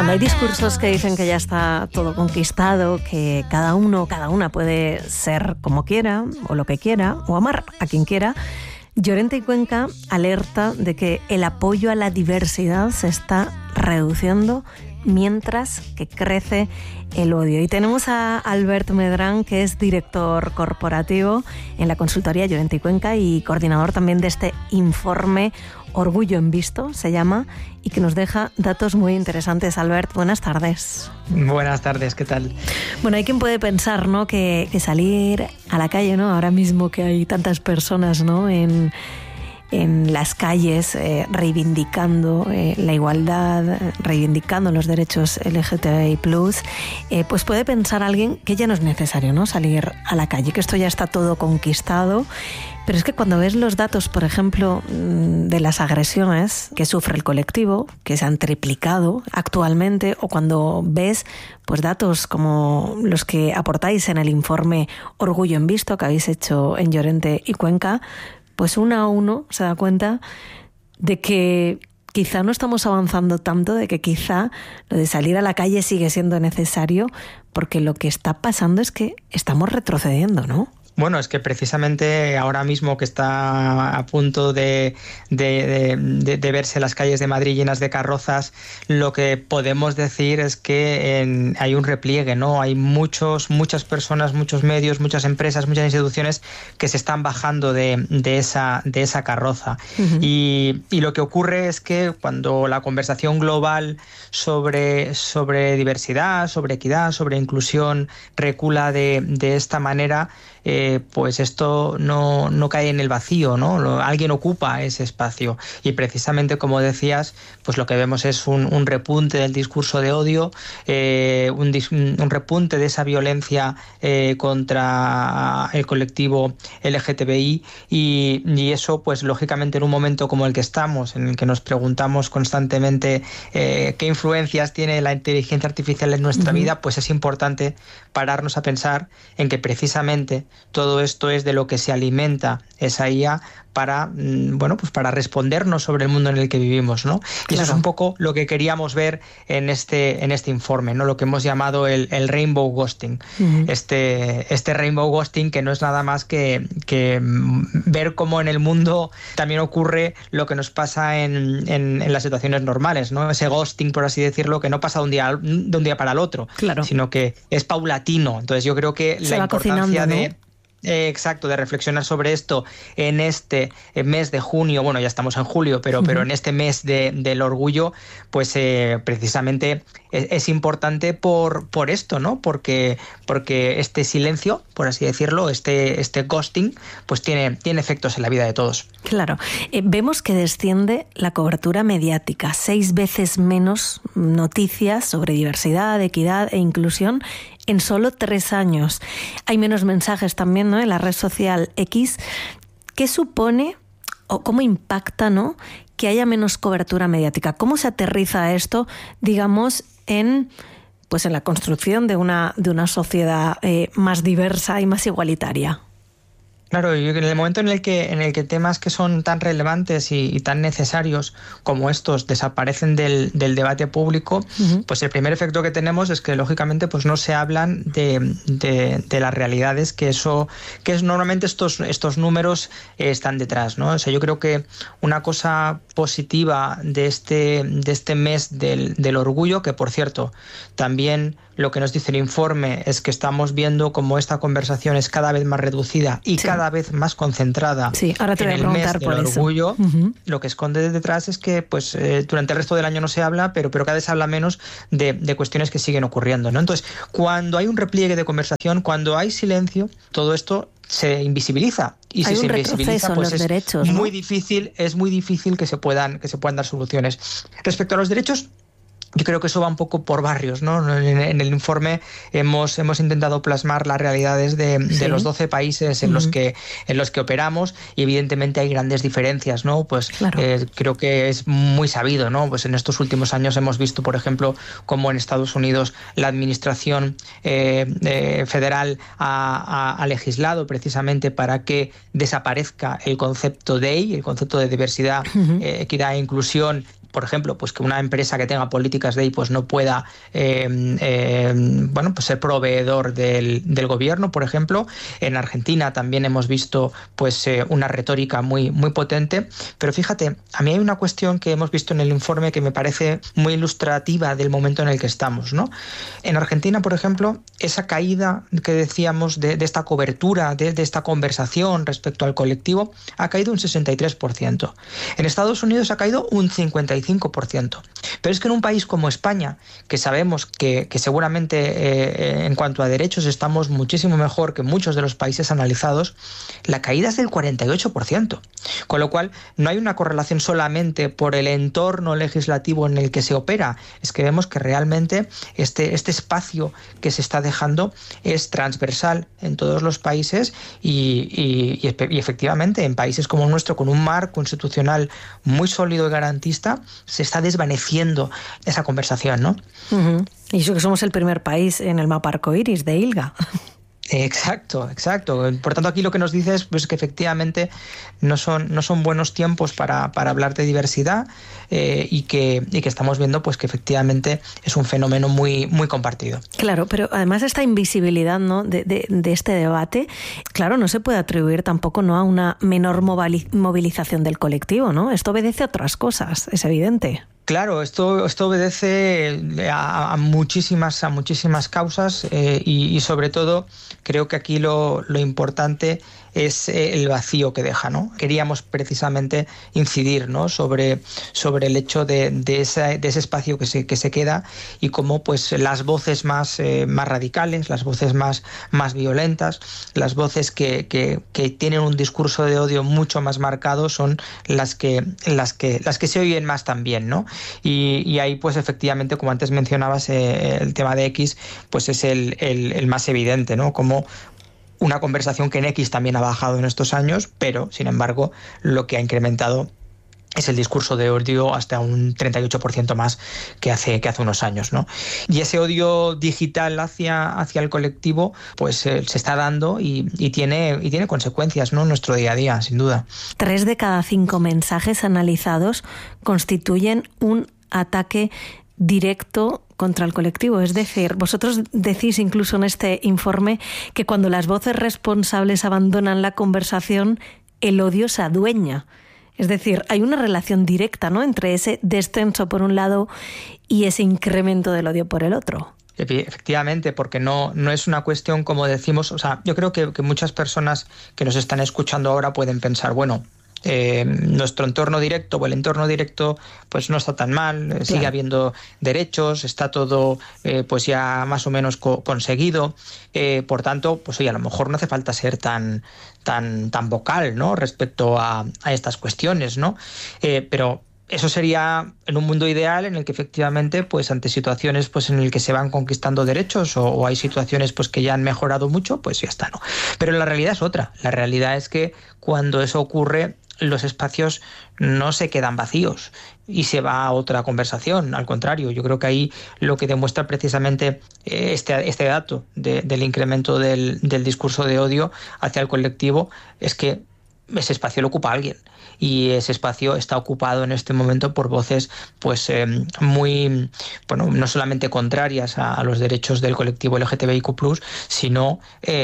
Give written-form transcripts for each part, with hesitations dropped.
Cuando hay discursos que dicen que ya está todo conquistado, que cada uno o cada una puede ser como quiera o lo que quiera o amar a quien quiera, Llorente y Cuenca alerta de que el apoyo a la diversidad se está reduciendo mientras que crece el odio. Y tenemos a Albert Medrán, que es director corporativo en la consultoría Llorente y Cuenca y coordinador también de este informe Orgullo en Visto, se llama, y que nos deja datos muy interesantes. Albert, buenas tardes. Buenas tardes, ¿qué tal? Bueno, hay quien puede pensar, ¿no?, que salir a la calle, ¿no?, ahora mismo que hay tantas personas, ¿no?, en las calles reivindicando la igualdad, reivindicando los derechos LGTBI+, pues puede pensar alguien que ya no es necesario, ¿no?, salir a la calle, que esto ya está todo conquistado. Pero es que cuando ves los datos, por ejemplo, de las agresiones que sufre el colectivo, que se han triplicado actualmente, o cuando ves pues datos como los que aportáis en el informe Orgullo en Visto que habéis hecho en Llorente y Cuenca, pues uno a uno se da cuenta de que quizá no estamos avanzando tanto, de que quizá lo de salir a la calle sigue siendo necesario, porque lo que está pasando es que estamos retrocediendo, ¿no? Bueno, es que precisamente ahora mismo que está a punto de verse las calles de Madrid llenas de carrozas, lo que podemos decir es que hay un repliegue, ¿no? Hay muchas personas, muchos medios, muchas empresas, muchas instituciones que se están bajando de esa carroza. Uh-huh. Y lo que ocurre es que cuando la conversación global sobre diversidad, sobre equidad, sobre inclusión recula de esta manera, pues esto no cae en el vacío, ¿no? Alguien ocupa ese espacio y precisamente, como decías, pues lo que vemos es un repunte del discurso de odio, un repunte de esa violencia contra el colectivo LGTBI y eso, pues lógicamente en un momento como el que estamos, en el que nos preguntamos constantemente qué influencias tiene la inteligencia artificial en nuestra vida, pues es importante pararnos a pensar en que precisamente todo esto es de lo que se alimenta esa IA para respondernos sobre el mundo en el que vivimos, ¿no? Claro. Y eso es un poco lo que queríamos ver en este informe, ¿no? Lo que hemos llamado el rainbow ghosting. Uh-huh. Este rainbow ghosting, que no es nada más que ver cómo en el mundo también ocurre lo que nos pasa en las situaciones normales, ¿no? Ese ghosting, por así decirlo, que no pasa de un día para el otro, claro, sino que es paulatino. Entonces yo creo que la importancia de... Exacto, de reflexionar sobre esto en este mes de junio, bueno, ya estamos en julio, pero en este mes del orgullo, pues precisamente es importante por esto, ¿no? Porque este silencio, por así decirlo, este ghosting, pues tiene efectos en la vida de todos. Claro. Vemos que desciende la cobertura mediática, 6 veces menos noticias sobre diversidad, equidad e inclusión en solo 3 años. Hay menos mensajes también, ¿no?, en la red social X. ¿Qué supone o cómo impacta, ¿no?, que haya menos cobertura mediática? ¿Cómo se aterriza esto, digamos, en la construcción de una sociedad más diversa y más igualitaria? Claro, y en el momento en el que temas que son tan relevantes y tan necesarios como estos desaparecen del debate público, uh-huh, pues el primer efecto que tenemos es que lógicamente pues no se hablan de las realidades que normalmente estos números están detrás, ¿no? O sea, yo creo que una cosa positiva de este mes del orgullo, que por cierto también lo que nos dice el informe es que estamos viendo cómo esta conversación es cada vez más reducida y cada vez más concentrada ahora te en el mes del orgullo. Uh-huh. Lo que esconde detrás es que pues durante el resto del año no se habla, pero cada vez se habla menos de cuestiones que siguen ocurriendo, ¿no? Entonces, cuando hay un repliegue de conversación, cuando hay silencio, todo esto se invisibiliza y si se invisibiliza, pues es derechos, ¿no? muy difícil que se puedan dar soluciones. Respecto a los derechos, yo creo que eso va un poco por barrios, ¿no? En el informe hemos intentado plasmar las realidades de los 12 países en los que operamos y evidentemente hay grandes diferencias, ¿no? Pues claro, creo que es muy sabido, ¿no? Pues en estos últimos años hemos visto, por ejemplo, cómo en Estados Unidos la administración federal ha legislado precisamente para que desaparezca el concepto DEI, el concepto de diversidad, equidad e inclusión, por ejemplo, pues que una empresa que tenga políticas de ahí pues no pueda pues ser proveedor del gobierno, por ejemplo. En Argentina también hemos visto pues una retórica muy potente, pero fíjate, a mí hay una cuestión que hemos visto en el informe que me parece muy ilustrativa del momento en el que estamos, ¿no? En Argentina, por ejemplo, esa caída que decíamos de esta cobertura, de esta conversación respecto al colectivo, ha caído un 63%. En Estados Unidos ha caído un 55%. Pero es que en un país como España, que sabemos que seguramente en cuanto a derechos estamos muchísimo mejor que muchos de los países analizados, la caída es del 48%. Con lo cual, no hay una correlación solamente por el entorno legislativo en el que se opera, es que vemos que realmente este espacio que se está dejando es transversal en todos los países y efectivamente en países como el nuestro, con un marco institucional muy sólido y garantista, se está desvaneciendo esa conversación, ¿no? Uh-huh. Y eso que somos el primer país en el mapa arcoíris de ILGA. Exacto. Por tanto, aquí lo que nos dice es pues, que efectivamente no son buenos tiempos para hablar de diversidad y que estamos viendo pues, que efectivamente es un fenómeno muy compartido. Claro, pero además esta invisibilidad, ¿no? de este debate, claro, no se puede atribuir tampoco, ¿no?, a una menor movilización del colectivo, ¿no? Esto obedece a otras cosas, es evidente. Claro, esto obedece a muchísimas causas y sobre todo creo que aquí lo importante es el vacío que deja, ¿no? Queríamos precisamente incidir, ¿no?, sobre el hecho de ese espacio que se queda y cómo pues las voces más radicales, las voces más violentas, las voces que tienen un discurso de odio mucho más marcado son las que se oyen más también, ¿no? Y ahí pues efectivamente, como antes mencionabas, el tema de X pues es el más evidente, ¿no? Como una conversación que en X también ha bajado en estos años, pero sin embargo lo que ha incrementado es el discurso de odio hasta un 38% más que hace unos años, ¿no? Y ese odio digital hacia el colectivo pues se está dando y tiene consecuencias, ¿no?, en nuestro día a día, sin duda. 3 de cada 5 mensajes analizados constituyen un ataque directo contra el colectivo. Es decir, vosotros decís incluso en este informe que cuando las voces responsables abandonan la conversación, el odio se adueña. Es decir, hay una relación directa, ¿no?, entre ese descenso por un lado y ese incremento del odio por el otro. Efectivamente, porque no es una cuestión, como decimos, o sea, yo creo que muchas personas que nos están escuchando ahora pueden pensar, bueno, nuestro entorno directo o el entorno directo pues no está tan mal, sigue habiendo derechos, está todo pues ya más o menos conseguido, por tanto pues oye, a lo mejor no hace falta ser tan vocal, ¿no?, respecto a estas cuestiones, ¿no? Pero eso sería en un mundo ideal en el que efectivamente, pues ante situaciones pues en el que se van conquistando derechos o hay situaciones pues que ya han mejorado mucho, pues ya está, ¿no? Pero la realidad es otra. La realidad es que cuando eso ocurre, los espacios no se quedan vacíos y se va a otra conversación. Al contrario, yo creo que ahí lo que demuestra precisamente este dato del incremento del discurso de odio hacia el colectivo es que ese espacio lo ocupa alguien y ese espacio está ocupado en este momento por voces pues muy, bueno, no solamente contrarias a los derechos del colectivo LGTBIQ+, sino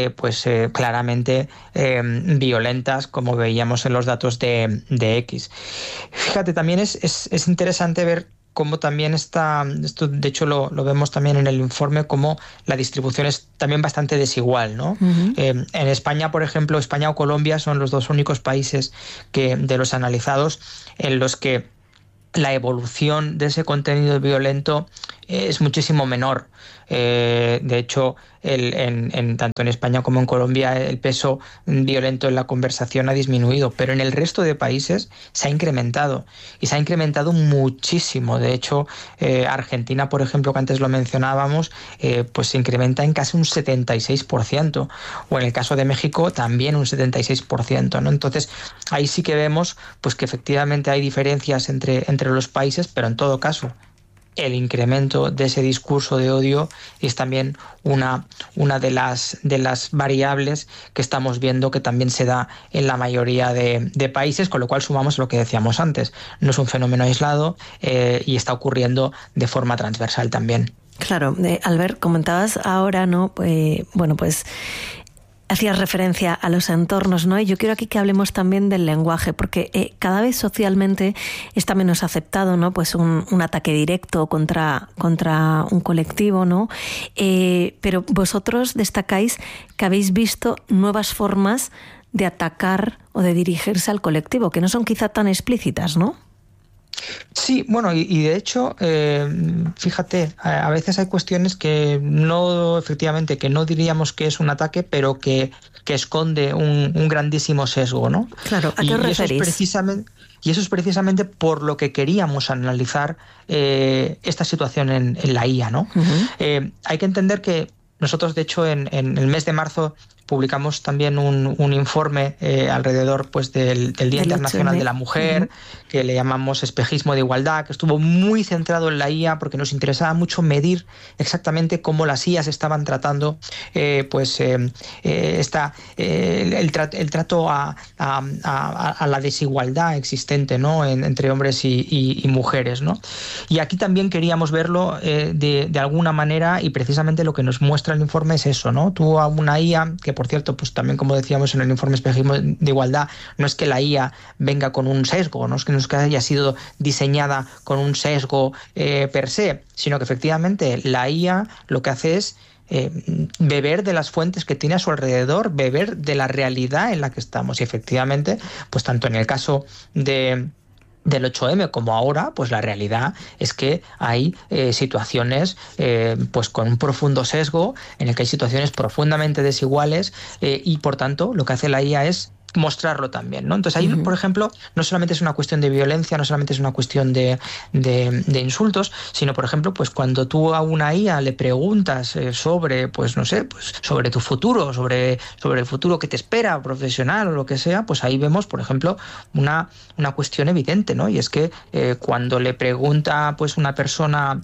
claramente violentas, como veíamos en los datos de X. Fíjate, también es interesante ver cómo también esto de hecho lo vemos también en el informe, cómo la distribución es también bastante desigual, ¿no? Uh-huh. En España, por ejemplo, España o Colombia son los dos únicos países de los analizados en los que la evolución de ese contenido violento es muchísimo menor. De hecho, tanto en España como en Colombia el peso violento en la conversación ha disminuido, pero en el resto de países se ha incrementado y se ha incrementado muchísimo. De hecho, Argentina, por ejemplo, que antes lo mencionábamos, pues se incrementa en casi un 76%, o en el caso de México también un 76%, ¿no? Entonces, ahí sí que vemos pues que efectivamente hay diferencias entre los países, pero en todo caso el incremento de ese discurso de odio es también una de las variables que estamos viendo que también se da en la mayoría de países, con lo cual sumamos lo que decíamos antes. No es un fenómeno aislado y está ocurriendo de forma transversal también. Claro, Albert, comentabas ahora, ¿no? Bueno, pues hacías referencia a los entornos, ¿no? Y yo quiero aquí que hablemos también del lenguaje, porque cada vez socialmente está menos aceptado, ¿no? Pues un ataque directo contra un colectivo, ¿no? Pero vosotros destacáis que habéis visto nuevas formas de atacar o de dirigirse al colectivo, que no son quizá tan explícitas, ¿no? Sí, bueno, y de hecho, fíjate, a veces hay cuestiones que efectivamente, que no diríamos que es un ataque, pero que esconde un grandísimo sesgo, ¿no? Claro, ¿a qué os referís? Y eso es precisamente por lo que queríamos analizar esta situación en la IA, ¿no? Uh-huh. Hay que entender que nosotros, de hecho, en el mes de marzo publicamos también un informe alrededor pues del Día Internacional de la Mujer, uh-huh, que le llamamos Espejismo de Igualdad, que estuvo muy centrado en la IA porque nos interesaba mucho medir exactamente cómo las IAs estaban tratando el trato a la desigualdad existente, ¿no? entre hombres y mujeres, ¿no? Y aquí también queríamos verlo de alguna manera, y precisamente lo que nos muestra el informe es eso, ¿no? Tú a una IA, que por cierto, pues también como decíamos en el informe Espejismo de Igualdad, no es que la IA venga con un sesgo, no es que haya sido diseñada con un sesgo per se, sino que efectivamente la IA lo que hace es beber de las fuentes que tiene a su alrededor, beber de la realidad en la que estamos. Y efectivamente, pues tanto en el caso del 8M como ahora, pues la realidad es que hay situaciones pues con un profundo sesgo, en el que hay situaciones profundamente desiguales y por tanto lo que hace la IA es mostrarlo también, ¿no? Entonces ahí, por ejemplo, no solamente es una cuestión de violencia, no solamente es una cuestión de insultos, sino, por ejemplo, pues cuando tú a una IA le preguntas sobre, pues no sé, pues sobre tu futuro, sobre el futuro que te espera, profesional o lo que sea, pues ahí vemos, por ejemplo, una cuestión evidente, ¿no? Y es que cuando le pregunta pues una persona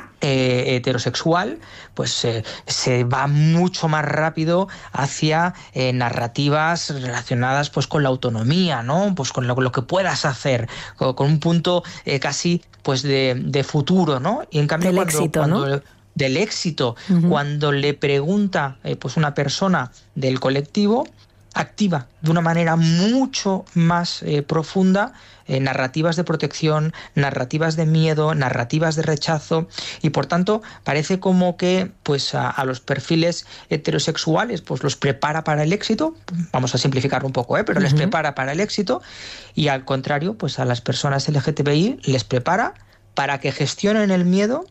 heterosexual, pues se va mucho más rápido hacia narrativas relacionadas pues con la autonomía, ¿no? Pues con lo que puedas hacer, con un punto casi pues de futuro, ¿no? Y en cambio del éxito, ¿no? Del éxito, uh-huh, cuando le pregunta pues una persona del colectivo, activa de una manera mucho más profunda narrativas de protección, narrativas de miedo, narrativas de rechazo, y por tanto parece como que pues a los perfiles heterosexuales pues los prepara para el éxito, vamos a simplificarlo un poco, pero uh-huh, les prepara para el éxito, y al contrario pues a las personas LGTBI les prepara para que gestionen el miedo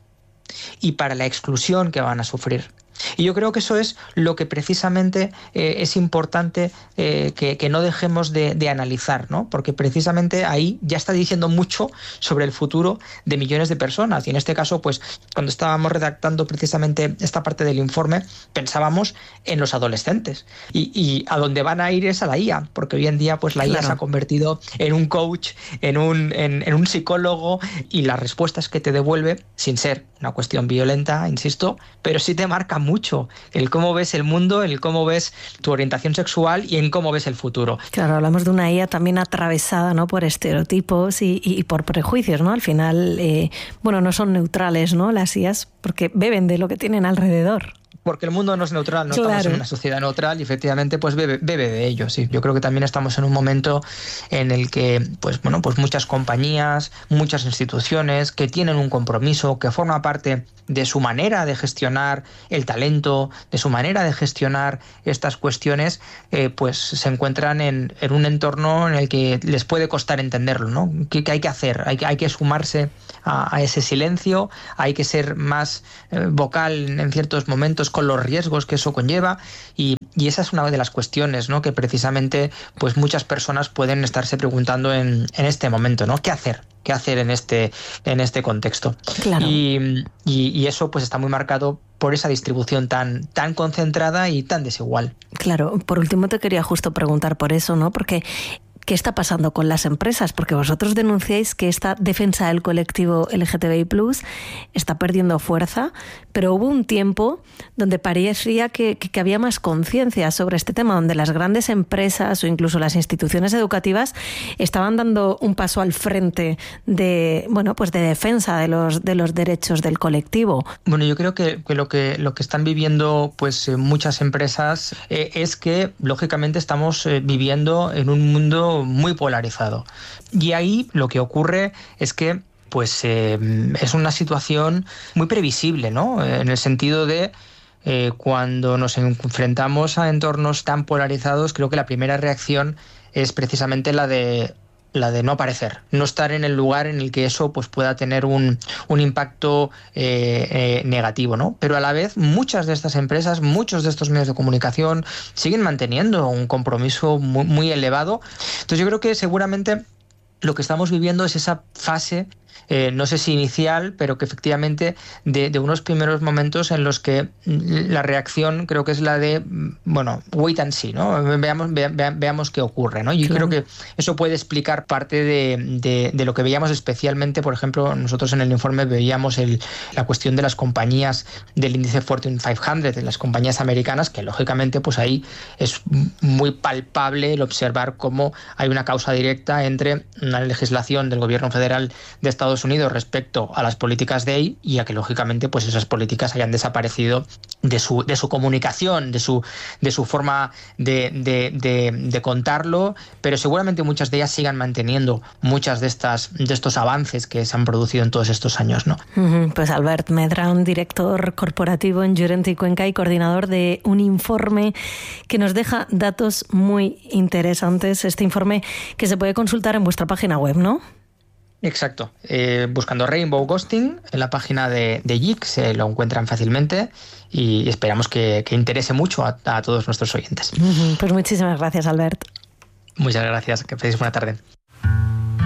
y para la exclusión que van a sufrir. Y yo creo que eso es lo que precisamente es importante que no dejemos de analizar, ¿no? Porque precisamente ahí ya está diciendo mucho sobre el futuro de millones de personas. Y en este caso, pues cuando estábamos redactando precisamente esta parte del informe, pensábamos en los adolescentes. Y a dónde van a ir es a la IA, porque hoy en día pues la IA se ha convertido en un coach, en un psicólogo, y las respuestas que te devuelve, sin ser una cuestión violenta, insisto, pero sí te marca mucho el cómo ves el mundo, el cómo ves tu orientación sexual y en cómo ves el futuro. Claro, hablamos de una IA también atravesada, ¿no?, por estereotipos y por prejuicios, ¿no? Al final, no son neutrales, ¿no?, las IAs, porque beben de lo que tienen alrededor. Porque el mundo no es neutral, no estamos en una sociedad neutral y efectivamente pues bebe de ello, sí. Yo creo que también estamos en un momento en el que pues muchas compañías, muchas instituciones que tienen un compromiso, que forma parte de su manera de gestionar el talento, de su manera de gestionar estas cuestiones, pues se encuentran en un entorno en el que les puede costar entenderlo, ¿no? ¿Qué hay que hacer? Hay que sumarse a ese silencio, hay que ser más vocal en ciertos momentos con los riesgos que eso conlleva, y esa es una de las cuestiones, ¿no?, que precisamente pues muchas personas pueden estarse preguntando en este momento, ¿no? ¿Qué hacer en este contexto? Claro. Y eso pues está muy marcado por esa distribución tan concentrada y tan desigual. Claro, por último te quería justo preguntar por eso, ¿no? Porque ¿qué está pasando con las empresas? Porque vosotros denunciáis que esta defensa del colectivo LGTBI+ está perdiendo fuerza, pero hubo un tiempo donde parecía que había más conciencia sobre este tema, donde las grandes empresas o incluso las instituciones educativas estaban dando un paso al frente de defensa de los derechos del colectivo. Bueno, yo creo que lo que están viviendo pues muchas empresas es que lógicamente estamos viviendo en un mundo muy polarizado. Y ahí lo que ocurre es que pues es una situación muy previsible, ¿no? En el sentido de cuando nos enfrentamos a entornos tan polarizados, creo que la primera reacción es precisamente la de no aparecer, no estar en el lugar en el que eso pues pueda tener un impacto negativo, ¿no? Pero a la vez muchas de estas empresas, muchos de estos medios de comunicación siguen manteniendo un compromiso muy, muy elevado. Entonces yo creo que seguramente lo que estamos viviendo es esa fase, no sé si inicial, pero que efectivamente de unos primeros momentos en los que la reacción creo que es la de, wait and see, ¿no? Veamos qué ocurre, ¿no? Yo creo que eso puede explicar parte de lo que veíamos especialmente, por ejemplo, nosotros en el informe veíamos la cuestión de las compañías del índice Fortune 500, de las compañías americanas, que lógicamente pues ahí es muy palpable el observar cómo hay una causa directa entre una legislación del gobierno federal de Estados Unidos respecto a las políticas de ahí y a que lógicamente pues esas políticas hayan desaparecido de su comunicación, de su forma de contarlo, pero seguramente muchas de ellas sigan manteniendo muchas de estos avances que se han producido en todos estos años, ¿no? Pues Albert Medran, director corporativo en Llorente y Cuenca y coordinador de un informe que nos deja datos muy interesantes. Este informe que se puede consultar en vuestra página web, ¿no? Exacto. Buscando Rainbow Ghosting en la página de JIC se lo encuentran fácilmente y esperamos que interese mucho a todos nuestros oyentes. Pues muchísimas gracias, Albert. Muchas gracias. Que paséis buena tarde.